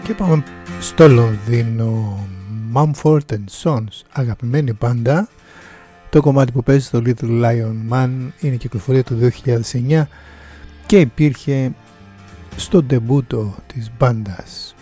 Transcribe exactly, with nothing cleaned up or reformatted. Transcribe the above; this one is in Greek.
Και πάμε στο Λονδίνο. Mumford and Sons, αγαπημένη μπάντα. Το κομμάτι που παίζει στο Little Lion Man είναι κυκλοφορία του δύο χιλιάδες εννιά και υπήρχε στο ντεμπούτο της μπάντας.